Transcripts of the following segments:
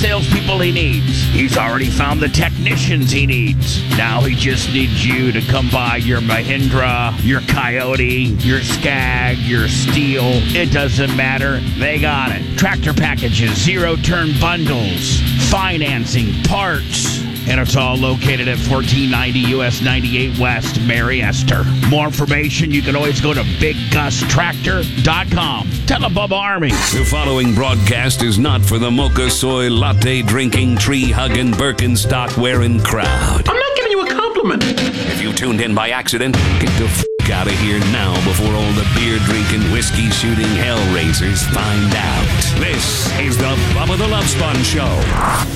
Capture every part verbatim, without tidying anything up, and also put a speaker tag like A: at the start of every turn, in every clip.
A: salespeople he needs. He's already found the technicians he needs. Now he just needs you to come by your Mahindra, your Coyote, your Skag, your Steel. It doesn't matter. They got it. Tractor packages, zero-turn bundles, financing, parts. And it's all located at fourteen ninety U S ninety-eight West, Mary Esther. More information, you can always go to big gus tractor dot com. Tell a Bubba Army.
B: The following broadcast is not for the mocha soy latte drinking, tree hugging, Birkenstock wearing crowd.
C: I'm not giving you a compliment.
B: If you tuned in by accident, get the f out of here now before all the beer drinking, whiskey shooting hellraisers find out. This is the Bubba the Love Sponge Show.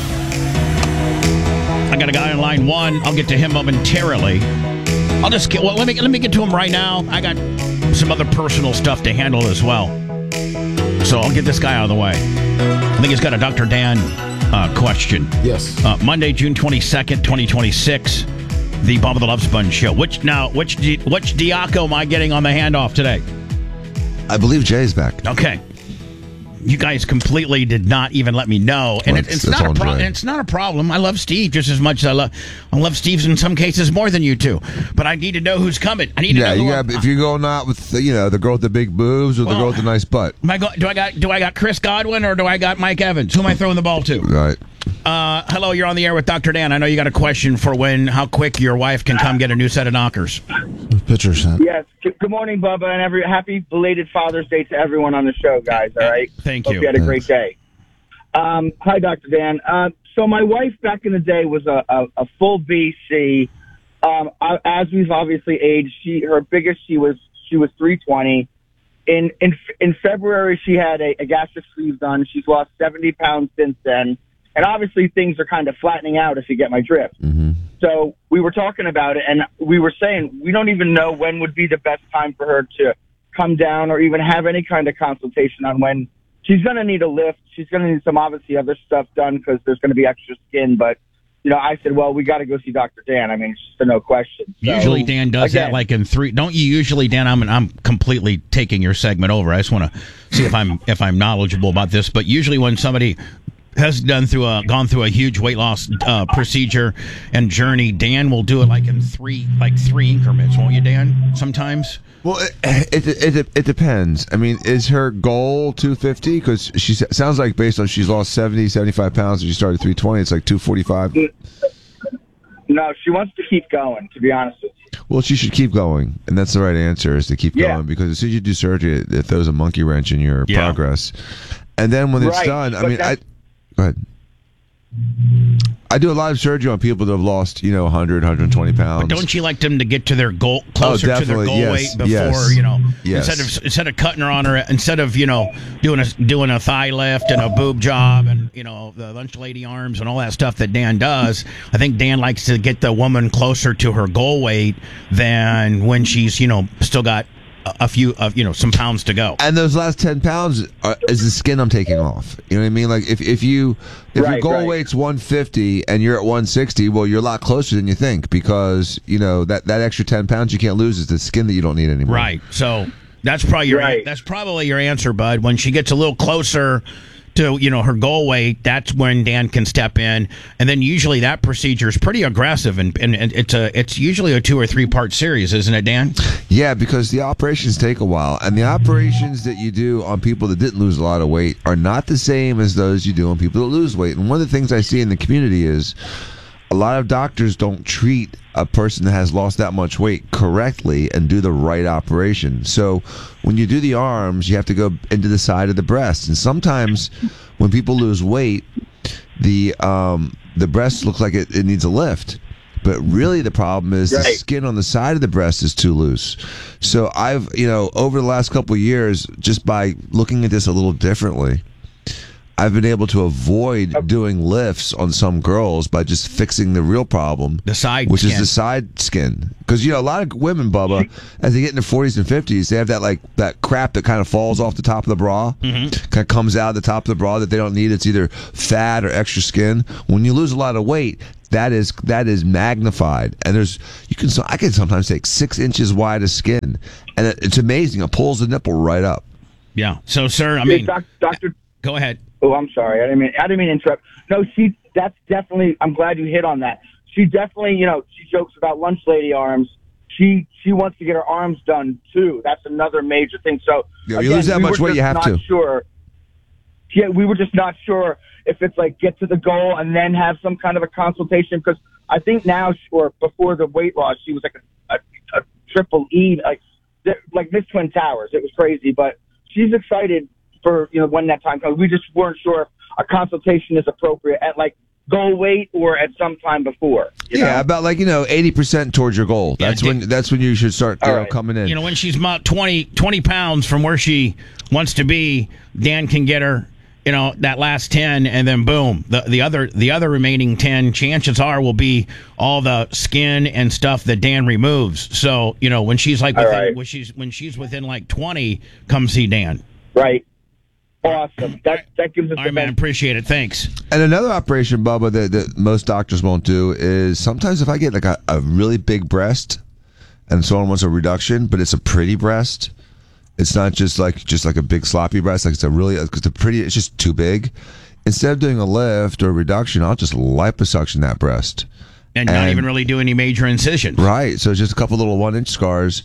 A: I got a guy on line one. I'll get to him momentarily. I'll just get, well, let me let me get to him right now. I got some other personal stuff to handle as well. So I'll get this guy out of the way. I think he's got a Doctor Dan uh, question.
D: Yes.
A: Uh, Monday, June twenty-second, twenty twenty-six, the Bubba the Love Sponge Show. Which now, which Di- which Diaco am I getting on the handoff today?
D: I believe Jay's back.
A: Okay. You guys completely did not even let me know, and
D: Well,
A: it, it's,
D: it's
A: not a
D: on
A: pro-
D: Jay.
A: it's not a problem. I love Steve just as much as I love I love Steve in some cases more than you two. But I need to know who's coming. I need to
D: Yeah,
A: know.
D: you
A: who
D: got.
A: I'm-
D: If you're going out with, the, you know, the girl with the big boobs or the
A: Well,
D: girl with the nice butt,
A: Am I go- do I got do I got Chris Godwin or do I got Mike Evans? Who am I throwing the ball to?
D: right?
A: Uh, hello, you're on the air with Doctor Dan. I know you got a question for when how quick your wife can come get a new set of knockers.
D: Pitcher sent.
E: Yes. Good good morning, Bubba, and every happy belated Father's Day to everyone on the show, guys. All right.
A: Thank
E: Hope
A: you.
E: you had a great day. Um, hi, Doctor Dan. Uh, so my wife back in the day was a, a, a full B C. Um, I, as we've obviously aged, she her biggest she was she was three twenty. In in in February, she had a, a gastric sleeve done. She's lost seventy pounds since then, and obviously things are kind of flattening out. If you get my drift.
D: Mm-hmm.
E: So we were talking about it, and we were saying we don't even know when would be the best time for her to come down or even have any kind of consultation on when she's going to need a lift. She's going to need some obviously other stuff done because there's going to be extra skin. But, you know, I said, well, we got to go see Doctor Dan. I mean, it's just a no question. So,
A: Usually Dan does
E: again,
A: that like in three. Don't you usually, Dan? I'm I'm completely taking your segment over. I just want to see if I'm if I'm knowledgeable about this. But usually when somebody has done through a gone through a huge weight loss uh, procedure and journey, Dan will do it like in three like three increments, won't you, Dan? Sometimes.
D: Well, it, it it it depends. I mean, is her goal two fifty? Because she s- sounds like based on she's lost seventy, seventy-five pounds and she started three twenty, it's like two forty-five.
E: No, she wants to keep going, to be honest with you.
D: Well, she should keep going, and that's the right answer is to keep
E: Yeah.
D: going because as soon as you do surgery, it, it throws a monkey wrench in your
A: Yeah.
D: progress. And then when it's
E: Right,
D: done, I
E: but
D: mean, I
E: that's-
D: go ahead. I do a lot of surgery on people that have lost, you know, one hundred, one hundred twenty pounds.
A: But don't you like them to get to their goal closer to their
D: definitely,
A: goal
D: yes,
A: weight before
D: yes,
A: you know
D: yes.
A: instead of instead of cutting her on her instead of you know doing a doing a thigh lift and a boob job and you know the lunch lady arms and all that stuff that Dan does. I think Dan likes to get the woman closer to her goal weight than when she's you know still got a, a few of you know some pounds to go.
D: And those last ten pounds are, is the skin I'm taking off. You know what I mean? Like if, if you if your
E: Right,
D: goal
E: right.
D: weight's one fifty and you're at one sixty, well, you're a lot closer than you think because you know that, that extra ten pounds you can't lose is the skin that you don't need anymore.
A: Right. So that's probably your
E: Right.
A: that's probably your answer, bud. When she gets a little closer to you know her goal weight, that's when Dan can step in, and then usually that procedure is pretty aggressive, and, and, and it's a it's usually a two or three part series, isn't it, Dan?
D: Yeah, because the operations take a while, and the operations that you do on people that didn't lose a lot of weight are not the same as those you do on people that lose weight. And one of the things I see in the community is a lot of doctors don't treat a person that has lost that much weight correctly and do the right operation. So when you do the arms, you have to go into the side of the breast. And sometimes when people lose weight, the um, the breast looks like it, it needs a lift. But really the problem is the
E: Right.
D: skin on the side of the breast is too loose. So I've, you know, over the last couple of years, just by looking at this a little differently, I've been able to avoid doing lifts on some girls by just fixing the real problem,
A: The side
D: which
A: skin.
D: is the side skin. Because you know, a lot of women, Bubba, as they get in their forties and fifties, they have that like that crap that kind of falls off the top of the bra,
A: Mm-hmm.
D: kind of comes out of the top of the bra that they don't need. It's either fat or extra skin. When you lose a lot of weight, that is that is magnified, and there's you can I can sometimes take six inches wide of skin, and it, it's amazing. It pulls the nipple right up.
A: Yeah. So, sir, I
E: Yeah,
A: mean,
E: doc, Doctor
A: go ahead.
E: Oh, I'm sorry. I didn't mean. I didn't mean to interrupt. No, she. That's definitely. I'm glad you hit on that. She definitely, you know, she jokes about lunch lady arms. She she wants to get her arms done too. That's another major thing. So
D: Yeah,
E: again,
D: you lose that
E: we
D: much
E: were
D: weight,
E: just
D: you have
E: not
D: to.
E: Sure. Yeah, we were just not sure if it's like get to the goal and then have some kind of a consultation, because I think now, she, or before the weight loss, she was like a, a, a triple E, like like Miss Twin Towers. It was crazy, but she's excited for, you know, when that time comes. We just weren't sure if a consultation is appropriate at like goal weight or at some time before. You
D: Yeah,
E: know?
D: about like, you know, eighty percent towards your goal.
A: Yeah,
D: That's
A: Dick-
D: when that's when you should start, you
E: All
D: know,
E: right.
D: coming in.
A: You know, when she's about twenty, twenty pounds from where she wants to be, Dan can get her, you know, that last ten, and then boom, the the other the other remaining ten, chances are, will be all the skin and stuff that Dan removes. So, you know, when she's like
E: All
A: within,
E: right.
A: when she's when she's within like twenty, come see Dan.
E: Right. Awesome. That that gives us
A: All
E: the
A: right, man,
E: best.
A: appreciate it. Thanks.
D: And another operation, Bubba, that, that most doctors won't do is sometimes if I get like a, a really big breast and someone wants a reduction, but it's a pretty breast, it's not just like just like a big sloppy breast, like it's a really it's a pretty, it's just too big. Instead of doing a lift or a reduction, I'll just liposuction that breast.
A: And, not
D: And-
A: even really do any major incisions.
D: Right. So it's just a couple little one inch scars.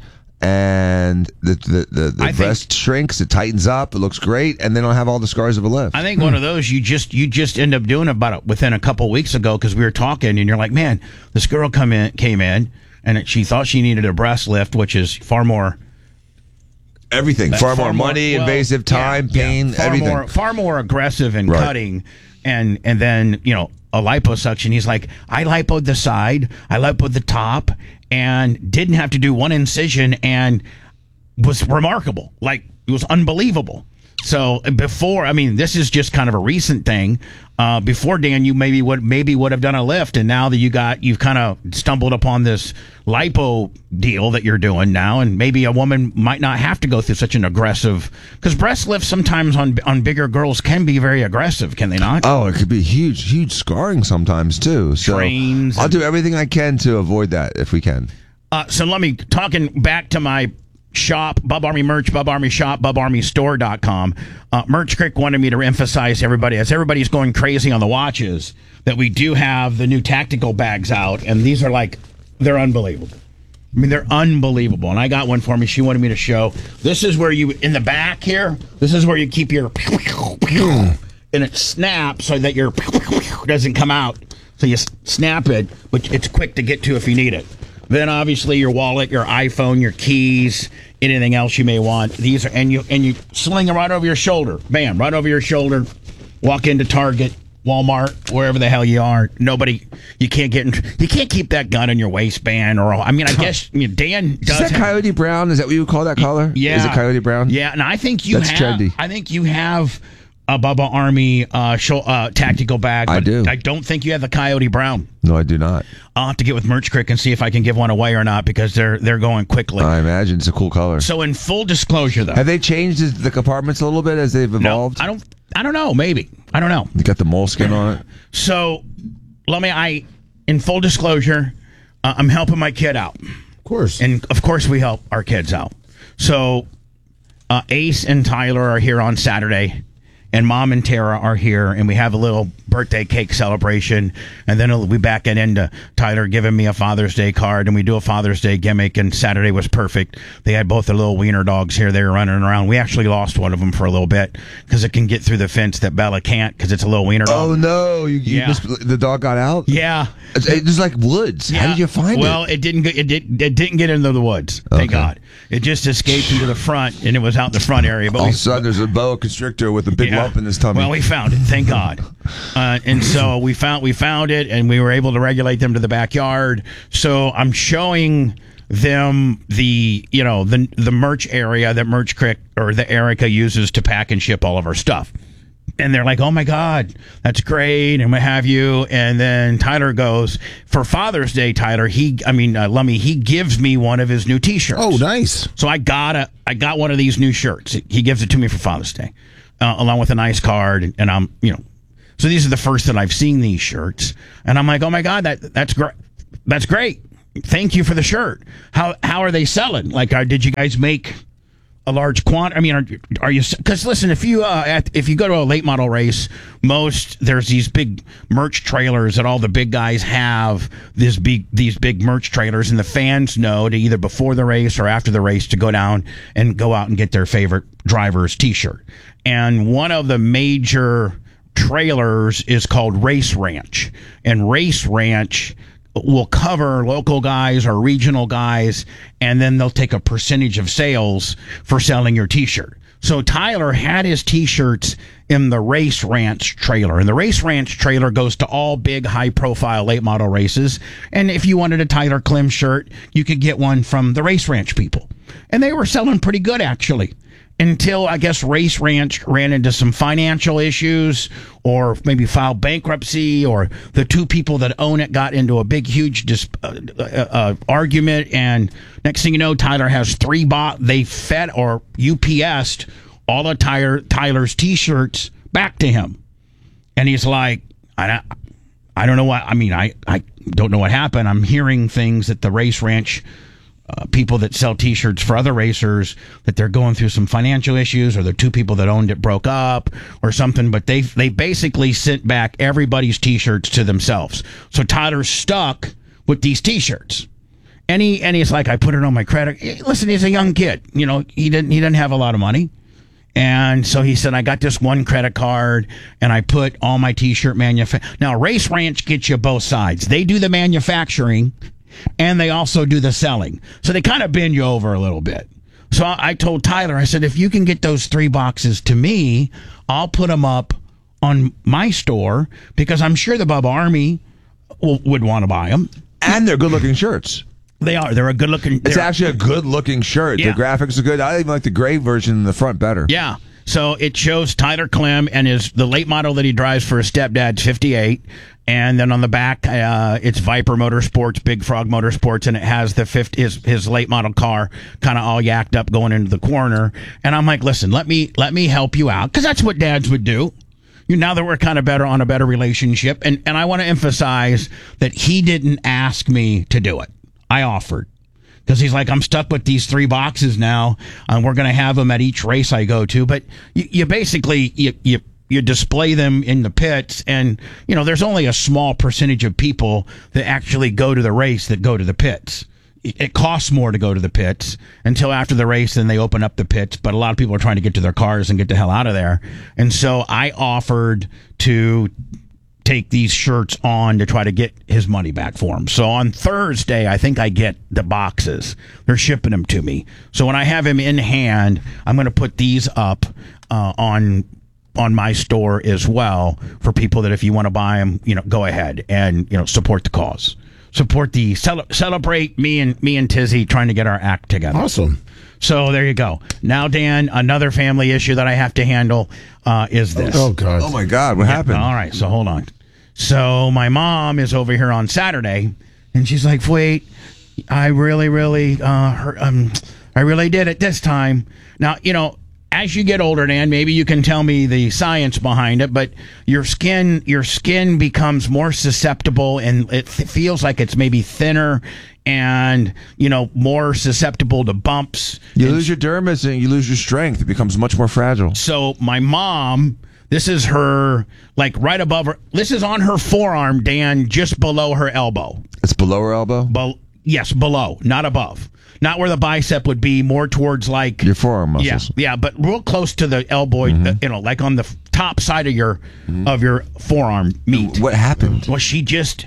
D: And the the, the, the
A: I think-
D: breast shrinks, it tightens up, it looks great, and then I'll have all the scars of a lift.
A: I think one of those you just you just end up doing about it within a couple weeks ago, because we were talking and you're like, man, this girl come in came in and it, she thought she needed a breast lift, which is far more
D: Everything. Far, more money,
A: well,
D: invasive
A: yeah,
D: time,
A: yeah,
D: pain,
A: far
D: everything.
A: more far more aggressive in
D: Right.
A: cutting, and and then you know a liposuction. He's like, I lipoed the side, I lipoed the top, and didn't have to do one incision, and was remarkable. Like, it was unbelievable. So before, I mean, this is just kind of a recent thing. Uh, before, Dan, you maybe would maybe would have done a lift, and now that you got you've kind of stumbled upon this lipo deal that you're doing now, and maybe a woman might not have to go through such an aggressive, because breast lifts sometimes on on bigger girls can be very aggressive, can they not?
D: Oh, it could be huge, huge scarring sometimes too. So
A: Trains
D: I'll
A: and-
D: do everything I can to avoid that if we can.
A: Uh, so let me, talking back to my shop, Bub Army merch, Bub Army shop, bub army store dot com. Uh, Merch Crick wanted me to emphasize to everybody, as everybody's going crazy on the watches, that we do have the new tactical bags out, and these are like, they're unbelievable. I mean, they're unbelievable. And I got one for me. She wanted me to show. This is where you, in the back here, this is where you keep your, and it snaps so that your doesn't come out. So you s- snap it, but it's quick to get to if you need it. Then obviously your wallet, your iPhone, your keys, anything else you may want. These are, and you and you sling them right over your shoulder. Bam, right over your shoulder. Walk into Target, Walmart, wherever the hell you are. Nobody, you can't get in, you can't keep that gun in your waistband, or I mean, I guess I mean, Dan
D: Is
A: does.
D: that
A: have-
D: Coyote Brown? Is that what you would call that color?
A: yeah.
D: Is it Coyote Brown?
A: Yeah, and I think you
D: That's
A: have.
D: trendy.
A: I think you have a Bubba Army uh, show, uh, tactical bag.
D: I
A: but
D: do.
A: I don't think you have the Coyote Brown.
D: No, I do not.
A: I'll have to get with Merch Crick and see if I can give one away or not, because they're they're going quickly.
D: I imagine it's a cool color.
A: So in full disclosure, though,
D: Have they changed the compartments a little bit as they've
A: no,
D: evolved?
A: I don't. I don't know. Maybe I don't know.
D: They got the moleskin on it.
A: So let me. I in full disclosure, uh, I'm helping my kid out.
C: Of course.
A: And of course, we help our kids out. So, uh, Ace and Tyler are here on Saturday, and Mom and Tara are here, and we have a little birthday cake celebration. And then it'll be back and into Tyler giving me a Father's Day card, and we do a Father's Day gimmick. And Saturday was perfect. They had both their little wiener dogs here. They were running around. We actually lost one of them for a little bit because it can get through the fence that Bella can't, because it's a little wiener dog.
D: Oh no! You, you
A: Yeah.
D: missed, the dog got out.
A: Yeah.
D: It's, it's like woods. How
A: Yeah.
D: did you find
A: well,
D: it?
A: it didn't. Go, it did. It didn't get into the woods. Thank
D: Okay.
A: God. It just escaped into the front, and it was out in the front area. But
D: All
A: we,
D: of a sudden, there's a boa constrictor with a big
A: yeah.
D: lump in his tummy.
A: Well, we found it. Thank God. Uh, and so we found we found it, and we were able to regulate them to the backyard. So I'm showing them the you know the the merch area that Merch Crick or the Erica uses to pack and ship all of our stuff. And they're like, oh, my God, that's great, and what have you. And then Tyler goes, for Father's Day, Tyler, he, I mean, uh, Lummy, he gives me one of his new T-shirts.
C: Oh, nice.
A: So I got a, I got one of these new shirts. He gives it to me for Father's Day, uh, along with a nice card, and, and I'm, you know, so these are the first that I've seen these shirts, and I'm like, oh my God, that that's great, that's great. Thank you for the shirt. How how are they selling? Like, uh, did you guys make
C: a large quant. I mean, are, are you? Because listen, if you uh, at, if you go to a late model race, most there's these big merch trailers that all the big guys have. This big these big merch trailers, and the fans know to either before the race or after the race to go down and go out and get their favorite driver's T-shirt. And one of the major trailers is called Race Ranch, and Race Ranch will cover local guys or regional guys, and then they'll take a percentage of sales for selling your T-shirt. So Tyler had his T-shirts in the Race Ranch trailer, and the Race Ranch trailer goes to all big, high-profile late model races. And if you wanted a Tyler Klim shirt, you could get one from the Race Ranch people, and they were selling pretty good actually. Until, I guess, Race Ranch ran into some financial issues or maybe filed bankruptcy, or the two people that own it got into a big, huge dis- uh, uh, uh, argument. And next thing you know, Tyler has three bot. They fed or U P S'd all of Tyler, Tyler's T-shirts back to him. And he's like, I, I don't know what, I mean, I, I don't know what happened. I'm hearing things that the Race Ranch Uh, people that sell T-shirts for other racers, that they're going through some financial issues, or the two people that owned it broke up or something, but they they basically sent back everybody's T-shirts to themselves. So Tyler's stuck with these T-shirts. And he and he's like, I put it on my credit. Listen, he's a young kid. You know, he didn't he didn't have a lot of money. And so he said, I got this one credit card, and I put all my T-shirt manufacturing. Now, Race Ranch gets you both sides. They do the manufacturing, and they also do the selling. So they kind of bend you over a little bit. So I told Tyler, I said, if you can get those three boxes to me, I'll put them up on my store, because I'm sure the Bubba Army will, would want to buy them.
D: And they're good-looking shirts.
C: They are. They're a good-looking...
D: It's actually a good-looking shirt.
C: Yeah.
D: The graphics are good. I even like the gray version in the front better.
C: Yeah. So it shows Tyler Klim and his the late model that he drives for his stepdad's fifty-eight. And then on the back, uh, it's Viper Motorsports, Big Frog Motorsports, and it has the fifty, his his late model car kind of all yacked up going into the corner. And I'm like, listen, let me let me help you out, because that's what dads would do. You now that we're kind of better on a better relationship, and and I want to emphasize that he didn't ask me to do it. I offered. Because he's like, I'm stuck with these three boxes now, and we're going to have them at each race I go to. But you, you basically, you, you you display them in the pits, and, you know, there's only a small percentage of people that actually go to the race that go to the pits. It, it costs more to go to the pits until after the race, then they open up the pits. But a lot of people are trying to get to their cars and get the hell out of there. And so I offered to take these shirts on to try to get his money back for him. So on Thursday, I think I get the boxes. They're shipping them to me. So when I have him in hand, I'm going to put these up uh, on on my store as well, for people that if you want to buy them, you know, go ahead and, you know, support the cause. Support the cel- celebrate me and me and Tizzy trying to get our act together.
F: Awesome.
C: So there you go. Now, Dan, another family issue that I have to handle uh, is this.
F: Oh, God.
D: Oh, my God. What
C: Yeah,
D: happened?
C: All right, so hold on. So my mom is over here on Saturday, and she's like, wait, I really, really, uh, her, um, I really did it this time. Now, you know, as you get older, Dan, maybe you can tell me the science behind it, but your skin, your skin becomes more susceptible, and it th- feels like it's maybe thinner and, you know, more susceptible to bumps.
D: You
C: And
D: lose your dermis and you lose your strength. It becomes much more fragile.
C: So my mom, this is her, like right above her, this is on her forearm, Dan, just below her elbow.
D: It's below her elbow?
C: Be- yes, below, not above. Not where the bicep would be, more towards like
D: Your forearm muscles.
C: Yeah, yeah, but real close to the elbow,
D: Mm-hmm.
C: uh, you know, like on the f- top side of your of your forearm meat.
D: What happened?
C: Well, she just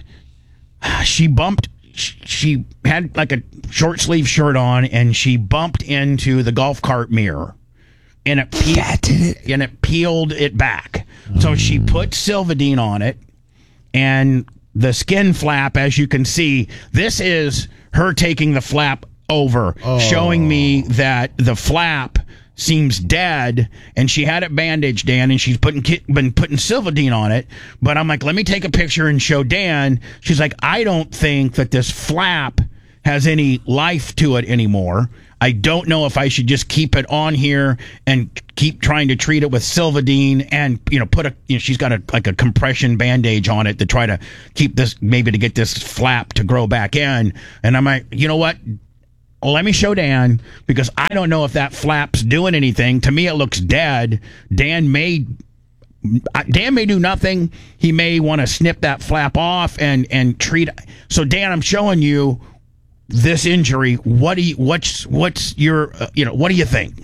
C: she bumped. She, she had like a short sleeve shirt on, and she bumped into the golf cart mirror, and it pe-
D: That did it?
C: and it peeled it back. So she put Silvadene on it, and the skin flap, as you can see, this is her taking the flap over, showing me that the flap seems dead, and she had it bandaged, Dan, and she's putting been putting Silvadene on it. But I'm like, let me take a picture and show Dan. She's like, I don't think that this flap has any life to it anymore. I don't know if I should just keep it on here and keep trying to treat it with Silvadene, and, you know, put a, you know, she's got a, like a compression bandage on it to try to keep this, maybe to get this flap to grow back in. And I'm like, you know what? let me show Dan, because I don't know if that flap's doing anything. To me, it looks dead. Dan may Dan may do nothing. He may want to snip that flap off and and treat. So Dan, I'm showing you this injury. What do you what's what's your uh, you know what do you think?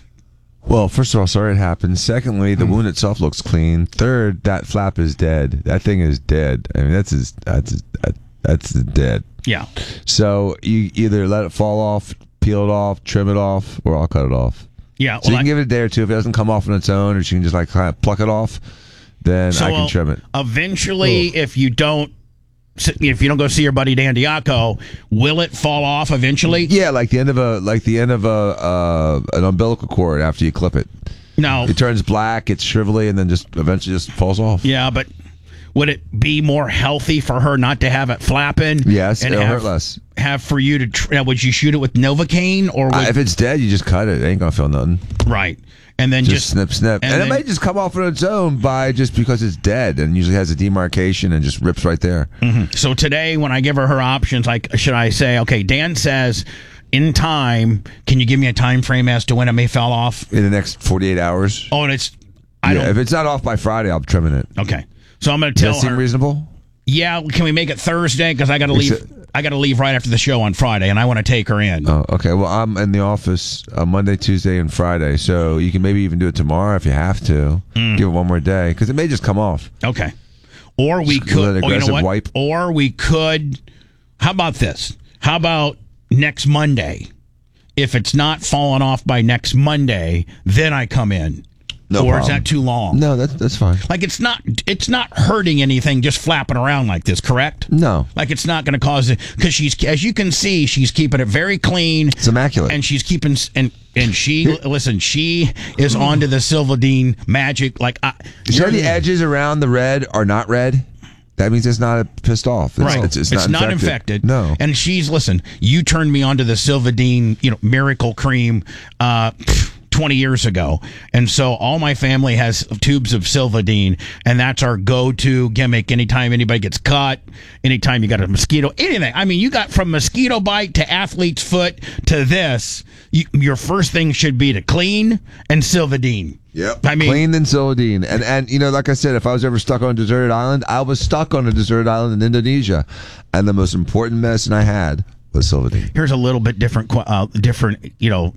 D: Well, first of all, sorry it happened. Secondly, the mm. wound itself looks clean. Third, that flap is dead. That thing is dead. I mean, that's his, that's his, that, that's dead.
C: Yeah.
D: So you either let it fall off, peel it off, trim it off, or I'll cut it off.
C: Yeah.
D: So
C: well,
D: you can
C: I,
D: give it a day or two. If it doesn't come off on its own, or she can just like kind of pluck it off, then
C: so
D: I can
C: uh,
D: trim it.
C: Eventually, Ugh. if you don't, if you don't go see your buddy Dan Diaco, will it fall off eventually?
D: Yeah, like the end of a like the end of a uh, an umbilical cord after you clip it.
C: No,
D: it turns black, it's shrivelly, and then just eventually just falls off.
C: Yeah, but would it be more healthy for her not to have it flapping?
D: Yes,
C: and
D: it'll
C: have,
D: hurt less.
C: Have for you to tr- would you shoot it with Novocaine or would,
D: uh, if it's dead, you just cut it. It ain't gonna feel nothing.
C: Right. And then
D: just,
C: just
D: snip, snip, and, and then, it may just come off on its own by just because it's dead, and usually has a demarcation and just rips right there.
C: Mm-hmm. So today, when I give her her options, like should I say, okay, Dan says, in time, can you give me a time frame as to when it may fall off?
D: In the next forty-eight hours.
C: Oh, and it's I
D: yeah,
C: don't.
D: If it's not off by Friday, I'll be trimming it.
C: Okay, so I'm going to tell
D: Does that
C: her.
D: Seem reasonable?
C: Yeah, can we make it Thursday? Because I got to leave. It, I got to leave right after the show on Friday, and I want to take her in.
D: Oh, okay. Well, I'm in the office uh, Monday, Tuesday, and Friday, so you can maybe even do it tomorrow if you have to. Mm. Give it one more day because it may just come off.
C: Okay. Or we
D: just
C: could. Oh, you know what?
D: Wipe.
C: Or we could. How about this? How about next Monday? If it's not falling off by next Monday, then I come in.
D: No
C: or
D: problem.
C: Is that too long?
D: No, that's that's fine.
C: Like it's not it's not hurting anything just flapping around like this, correct?
D: No.
C: Like it's not going to cause it because she's as you can see she's keeping it very clean.
D: It's immaculate.
C: And she's keeping and and she listen she is onto the Silvadene magic like I,
D: you know the edges around the red are not red. That means it's not pissed off. It's,
C: right.
D: It's, it's,
C: it's
D: not,
C: not
D: infected.
C: infected.
D: No.
C: And she's listen. You turned me on to the Silvadene, you know, miracle cream. Uh, twenty years ago. And so all my family has tubes of Silvadene, and that's our go-to gimmick anytime anybody gets cut, anytime you got a mosquito, anything. I mean, you got from mosquito bite to athlete's foot to this, you, your first thing should be to clean and Silvadene.
D: Yep.
C: I mean,
D: clean and Silvadene. And, and, you know, like I said, if I was ever stuck on a deserted island, I was stuck on a deserted island in Indonesia. And the most important medicine I had was Silvadene.
C: Here's a little bit different, uh, different, you know,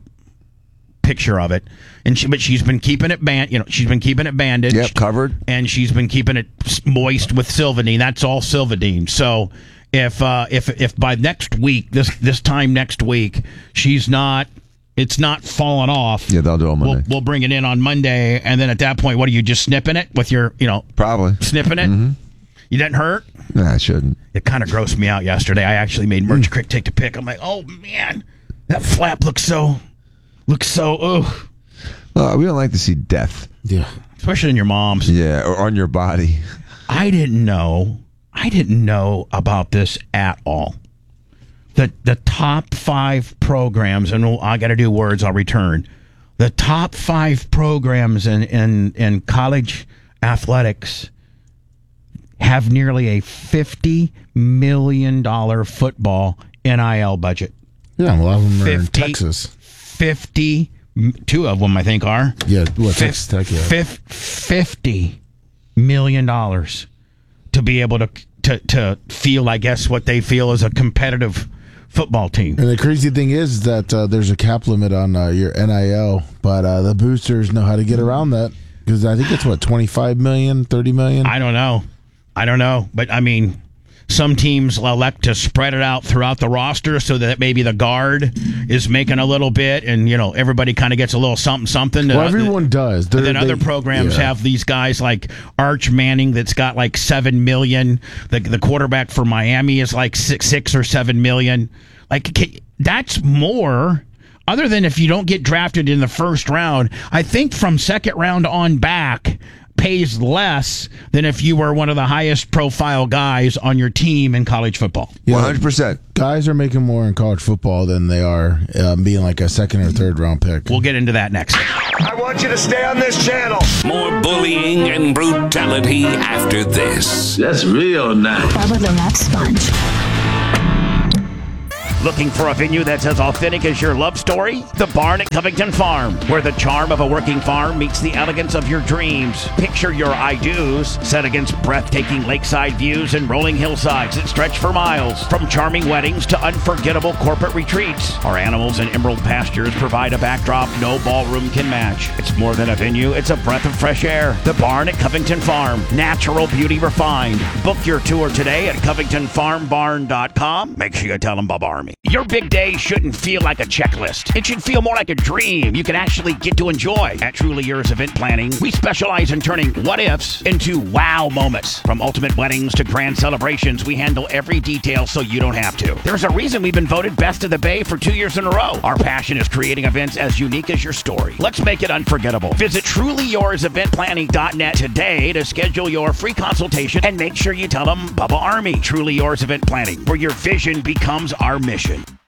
C: picture of it, and she, but she's been keeping it band, you know, she's been keeping it bandaged,
D: yep, covered,
C: and she's been keeping it moist with Silvadene. That's all Silvadene. So if uh, if if by next week, this this time next week, she's not, it's not falling off.
D: Yeah, they'll do it on Monday.
C: We'll, we'll bring it in on Monday, and then at that point, what are you just snipping it with your, you know,
D: probably
C: snipping it?
D: Mm-hmm.
C: You didn't hurt?
D: Nah, I shouldn't.
C: It kind of grossed me out yesterday. I actually made Merch Crick take the pick. I'm like, oh man, that flap looks so. Looks so, ugh.
D: Uh, we don't like to see death.
C: Yeah. Especially in your mom's.
D: Yeah, or on your body.
C: I didn't know. I didn't know about this at all. The the top five programs, and I got to do words, I'll return. The top five programs in, in, in college athletics have nearly a fifty million dollars football N I L budget.
F: Yeah, a lot of them are
C: fifty,
F: in Texas.
C: fifty, two of them I think are.
F: Yeah, what, Texas Tech, yeah.
C: fifty million dollars to be able to, to to feel, I guess, what they feel is a competitive football team.
F: And the crazy thing is that uh, there's a cap limit on uh, your N I L, but uh, the boosters know how to get around that because I think it's, what, twenty-five million, thirty million?
C: I don't know. I don't know. But, I mean, some teams elect to spread it out throughout the roster so that maybe the guard is making a little bit and, you know, everybody kind of gets a little something, something.
F: Well, everyone does.
C: They're, then other
F: they,
C: programs
F: yeah.
C: have these guys like Arch Manning that's got like seven million. The, the quarterback for Miami is like six, six or seven million. Like, that's more. Other than if you don't get drafted in the first round, I think from second round on back pays less than if you were one of the highest profile guys on your team in college football.
D: Yeah, one hundred percent.
F: Guys are making more in college football than they are uh, being like a second or third round pick.
C: We'll get into that next.
G: I want you to stay on this channel.
B: More bullying and brutality after this.
G: That's real nice.
H: Bubba the Love Sponge.
A: Looking for a venue that's as authentic as your love story? The Barn at Covington Farm, where the charm of a working farm meets the elegance of your dreams. Picture your I-dos set against breathtaking lakeside views and rolling hillsides that stretch for miles. From charming weddings to unforgettable corporate retreats, our animals and emerald pastures provide a backdrop no ballroom can match. It's more than a venue, it's a breath of fresh air. The Barn at Covington Farm, natural beauty refined. Book your tour today at covington farm barn dot com. Make sure you tell them Bob Army. Your big day shouldn't feel like a checklist. It should feel more like a dream you can actually get to enjoy. At Truly Yours Event Planning, we specialize in turning what-ifs into wow moments. From ultimate weddings to grand celebrations, we handle every detail so you don't have to. There's a reason we've been voted Best of the Bay for two years in a row. Our passion is creating events as unique as your story. Let's make it unforgettable. Visit truly yours event planning dot net today to schedule your free consultation and make sure you tell them Bubba Army. Truly Yours Event Planning, where your vision becomes our mission.